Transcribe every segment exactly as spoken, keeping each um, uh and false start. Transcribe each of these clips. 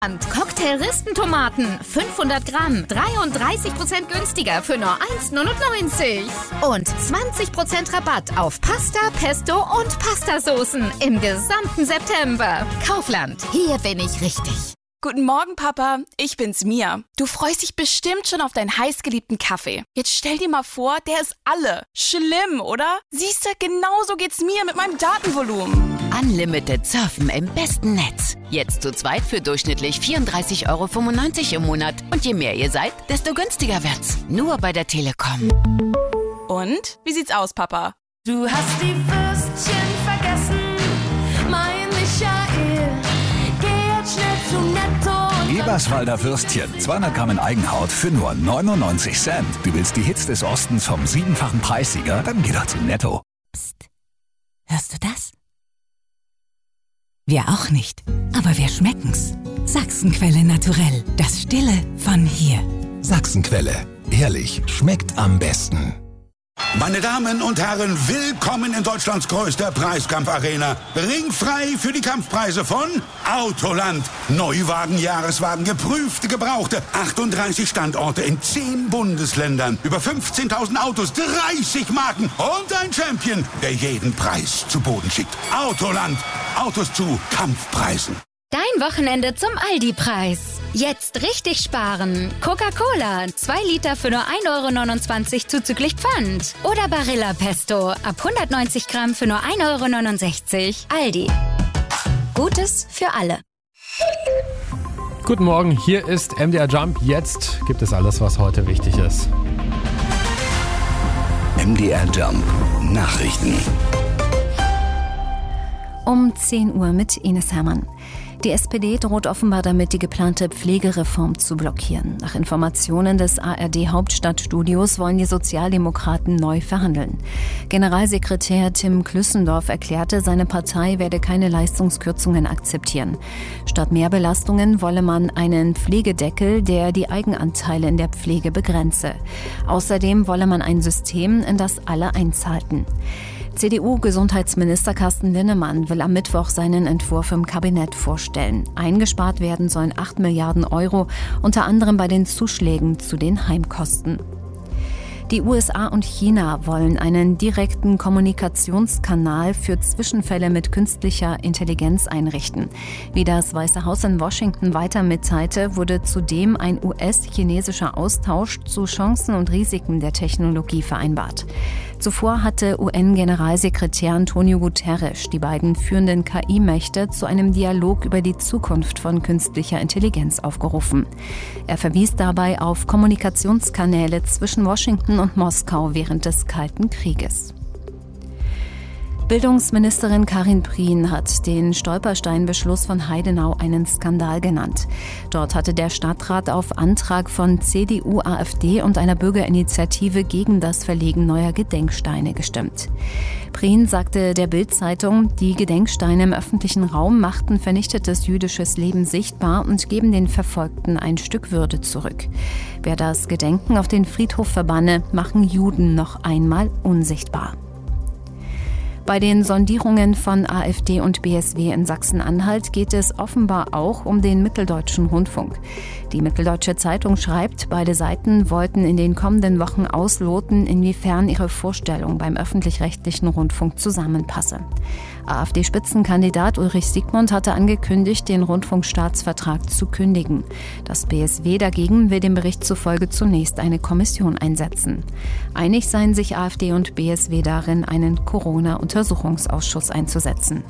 Cocktail-Ristentomaten, fünfhundert Gramm, dreiunddreißig Prozent günstiger für nur eins Komma neunundneunzig. Und zwanzig Prozent Rabatt auf Pasta, Pesto und Pastasoßen im gesamten September. Kaufland, hier bin ich richtig. Guten Morgen, Papa. Ich bin's, Mia. Du freust dich bestimmt schon auf deinen heißgeliebten Kaffee. Jetzt stell dir mal vor, der ist alle. Schlimm, oder? Siehst du, genauso geht's mir mit meinem Datenvolumen. Unlimited Surfen im besten Netz. Jetzt zu zweit für durchschnittlich vierunddreißig Euro fünfundneunzig im Monat. Und je mehr ihr seid, desto günstiger wird's. Nur bei der Telekom. Und? Wie sieht's aus, Papa? Du hast die Würstchen vergessen, mein Michael. Geh jetzt schnell zu Netto. Eberswalder Würstchen, zweihundert Gramm in Eigenhaut für nur neunundneunzig Cent. Du willst die Hits des Ostens vom siebenfachen Preissieger? Dann geh doch zu Netto. Psst. Hörst du das? Wir auch nicht, aber wir schmecken's. Sachsenquelle Naturell, das Stille von hier. Sachsenquelle, ehrlich, schmeckt am besten. Meine Damen und Herren, willkommen in Deutschlands größter Preiskampfarena. Ringfrei für die Kampfpreise von Autoland. Neuwagen, Jahreswagen, geprüfte, gebrauchte. achtunddreißig Standorte in zehn Bundesländern. Über fünfzehntausend Autos, dreißig Marken und ein Champion, der jeden Preis zu Boden schickt. Autoland. Autos zu Kampfpreisen. Dein Wochenende zum Aldi-Preis. Jetzt richtig sparen. Coca-Cola, zwei Liter für nur ein Euro neunundzwanzig zuzüglich Pfand. Oder Barilla Pesto, ab hundertneunzig Gramm für nur ein Euro neunundsechzig. Aldi. Gutes für alle. Guten Morgen, hier ist M D R Jump. Jetzt gibt es alles, was heute wichtig ist. M D R Jump. Nachrichten. Um zehn Uhr mit Ines Hermann. Die S P D droht offenbar damit, die geplante Pflegereform zu blockieren. Nach Informationen des A R D-Hauptstadtstudios wollen die Sozialdemokraten neu verhandeln. Generalsekretär Tim Klüssendorf erklärte, seine Partei werde keine Leistungskürzungen akzeptieren. Statt mehr Belastungen wolle man einen Pflegedeckel, der die Eigenanteile in der Pflege begrenze. Außerdem wolle man ein System, in das alle einzahlten. C D U-Gesundheitsminister Carsten Linnemann will am Mittwoch seinen Entwurf im Kabinett vorstellen. Eingespart werden sollen acht Milliarden Euro, unter anderem bei den Zuschlägen zu den Heimkosten. Die U S A und China wollen einen direkten Kommunikationskanal für Zwischenfälle mit künstlicher Intelligenz einrichten. Wie das Weiße Haus in Washington weiter mitteilte, wurde zudem ein U S-chinesischer Austausch zu Chancen und Risiken der Technologie vereinbart. Zuvor hatte U N-Generalsekretär Antonio Guterres die beiden führenden K I-Mächte zu einem Dialog über die Zukunft von künstlicher Intelligenz aufgerufen. Er verwies dabei auf Kommunikationskanäle zwischen Washington und Moskau während des Kalten Krieges. Bildungsministerin Karin Prien hat den Stolpersteinbeschluss von Heidenau einen Skandal genannt. Dort hatte der Stadtrat auf Antrag von C D U, A f D und einer Bürgerinitiative gegen das Verlegen neuer Gedenksteine gestimmt. Prien sagte der Bild-Zeitung, die Gedenksteine im öffentlichen Raum machten vernichtetes jüdisches Leben sichtbar und geben den Verfolgten ein Stück Würde zurück. Wer das Gedenken auf den Friedhof verbanne, machen Juden noch einmal unsichtbar. Bei den Sondierungen von A f D und B S W in Sachsen-Anhalt geht es offenbar auch um den Mitteldeutschen Rundfunk. Die Mitteldeutsche Zeitung schreibt, beide Seiten wollten in den kommenden Wochen ausloten, inwiefern ihre Vorstellung beim öffentlich-rechtlichen Rundfunk zusammenpasse. A f D-Spitzenkandidat Ulrich Siegmund hatte angekündigt, den Rundfunkstaatsvertrag zu kündigen. Das B S W dagegen will dem Bericht zufolge zunächst eine Kommission einsetzen. Einig seien sich A f D und B S W darin, einen Corona-Untersuchungsausschuss einzusetzen.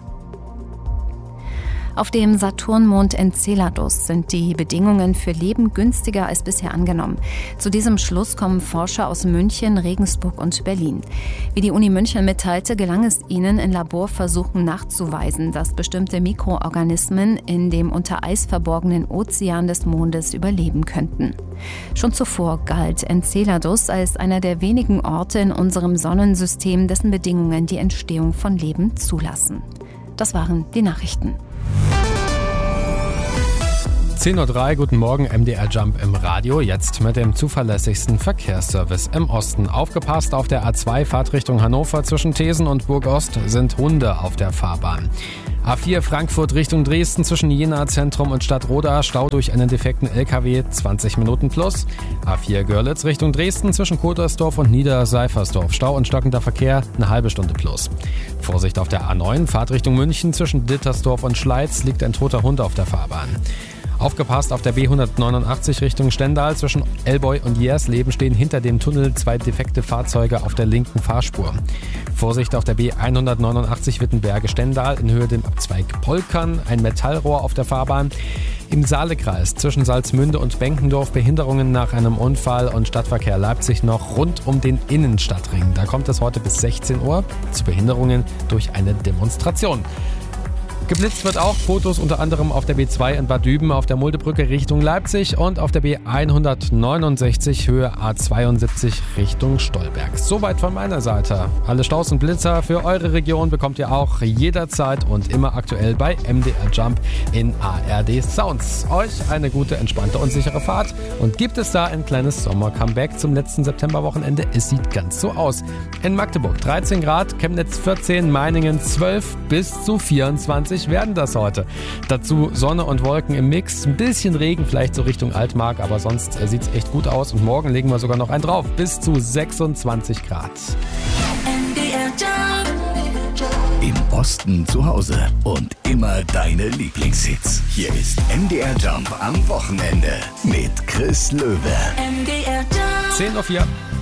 Auf dem Saturnmond Enceladus sind die Bedingungen für Leben günstiger als bisher angenommen. Zu diesem Schluss kommen Forscher aus München, Regensburg und Berlin. Wie die Uni München mitteilte, gelang es ihnen in Laborversuchen nachzuweisen, dass bestimmte Mikroorganismen in dem unter Eis verborgenen Ozean des Mondes überleben könnten. Schon zuvor galt Enceladus als einer der wenigen Orte in unserem Sonnensystem, dessen Bedingungen die Entstehung von Leben zulassen. Das waren die Nachrichten. zehn Uhr drei, guten Morgen, M D R Jump im Radio. Jetzt mit dem zuverlässigsten Verkehrsservice im Osten. Aufgepasst, auf der A zwei Fahrtrichtung Hannover zwischen Thesen und Burgost sind Hunde auf der Fahrbahn. A vier Frankfurt Richtung Dresden zwischen Jena Zentrum und Stadtroda, Stau durch einen defekten L K W, zwanzig Minuten plus. A vier Görlitz Richtung Dresden zwischen Kotersdorf und Niederseifersdorf, Stau und stockender Verkehr, eine halbe Stunde plus. Vorsicht auf der A neun, Fahrt Richtung München zwischen Dittersdorf und Schleiz, liegt ein toter Hund auf der Fahrbahn. Aufgepasst, auf der B hundertneunundachtzig Richtung Stendal zwischen Elboy und Jersleben stehen hinter dem Tunnel zwei defekte Fahrzeuge auf der linken Fahrspur. Vorsicht auf der B hundertneunundachtzig Wittenberge-Stendal in Höhe dem Abzweig Polkern, ein Metallrohr auf der Fahrbahn. Im Saalekreis zwischen Salzmünde und Benkendorf Behinderungen nach einem Unfall und Stadtverkehr Leipzig noch rund um den Innenstadtring. Da kommt es heute bis sechzehn Uhr zu Behinderungen durch eine Demonstration. Geblitzt wird auch, Fotos unter anderem auf der B zwei in Bad Düben, auf der Muldebrücke Richtung Leipzig und auf der B hundertneunundsechzig Höhe A zweiundsiebzig Richtung Stolberg. Soweit von meiner Seite. Alle Staus und Blitzer für eure Region bekommt ihr auch jederzeit und immer aktuell bei M D R Jump in A R D Sounds. Euch eine gute, entspannte und sichere Fahrt. Und gibt es da ein kleines Sommer-Comeback zum letzten Septemberwochenende? Es sieht ganz so aus. In Magdeburg dreizehn Grad, Chemnitz vierzehn, Meiningen zwölf bis zu vierundzwanzig werden das heute. Dazu Sonne und Wolken im Mix, ein bisschen Regen vielleicht so Richtung Altmark, aber sonst äh, sieht es echt gut aus und morgen legen wir sogar noch einen drauf, bis zu sechsundzwanzig Grad. M D R Jump. Im Osten zu Hause und immer deine Lieblingshits. Hier ist M D R Jump am Wochenende mit Chris Löwe. M D R Jump. zehn Uhr vier.